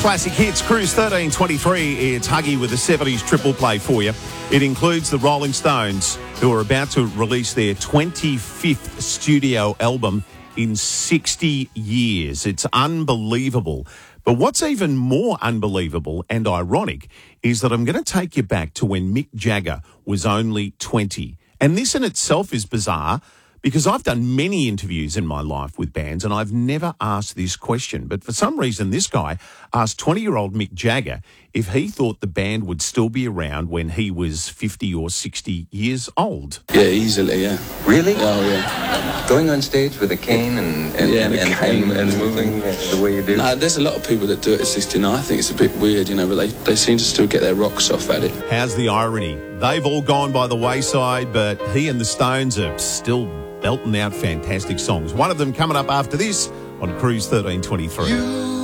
Classic Hits, Cruise 1323. It's Huggy with a 70s triple play for you. It includes the Rolling Stones, who are about to release their 25th studio album in 60 years. It's unbelievable. But what's even more unbelievable and ironic is that I'm going to take you back to when Mick Jagger was only 20. And this in itself is bizarre, because I've done many interviews in my life with bands and I've never asked this question. But for some reason, this guy asked 20-year-old Mick Jagger if he thought the band would still be around when he was 50 or 60 years old. Yeah, easily, yeah. Really? Oh, yeah. Going on stage with a cane and moving the way you do? Nah, there's a lot of people that do it at 69. I think it's a bit weird, but they seem to still get their rocks off at it. How's the irony? They've all gone by the wayside, but he and the Stones are still belting out fantastic songs. One of them coming up after this on Cruise 1323.